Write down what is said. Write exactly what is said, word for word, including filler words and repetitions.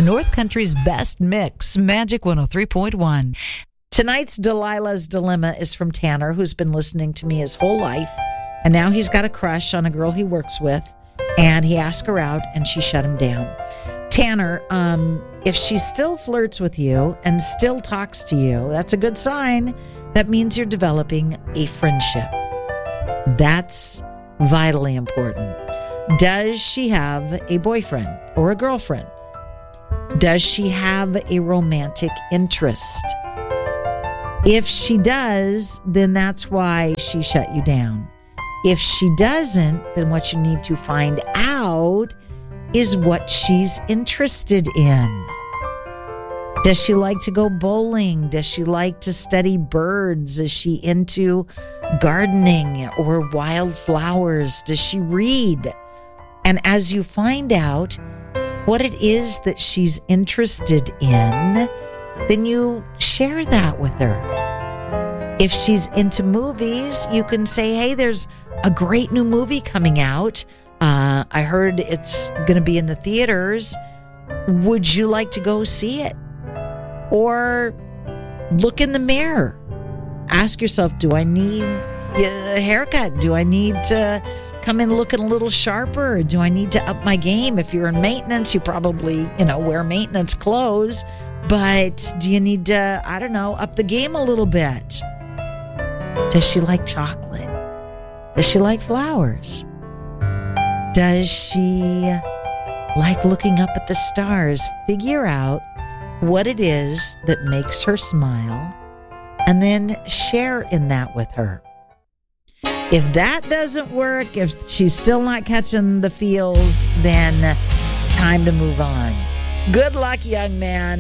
the North Country's best mix, Magic one oh three point one. Tonight's Delilah's Dilemma is from Tanner, who's been listening to me his whole life. And now he's got a crush on a girl he works with. And he asked her out, and she shut him down. Tanner, um, if she still flirts with you and still talks to you, that's a good sign. That means you're developing a friendship. That's vitally important. Does she have a boyfriend or a girlfriend? Does she have a romantic interest? If she does, then that's why she shut you down. If she doesn't, then what you need to find out is what she's interested in. Does she like to go bowling? Does she like to study birds? Is she into gardening or wildflowers? Does she read? And as you find out what it is that she's interested in, then you share that with her. If she's into movies, you can say, hey, there's a great new movie coming out. Uh, I heard it's going to be in the theaters. Would you like to go see it? Or look in the mirror. Ask yourself, do I need a haircut? Do I need to come in looking a little sharper? Do I need to up my game? If you're in maintenance, you probably, you know, wear maintenance clothes. But do you need to, I don't know, up the game a little bit? Does she like chocolate? Does she like flowers? Does she like looking up at the stars? Figure out what it is that makes her smile and then share in that with her. If that doesn't work, if she's still not catching the feels, then time to move on. Good luck, young man.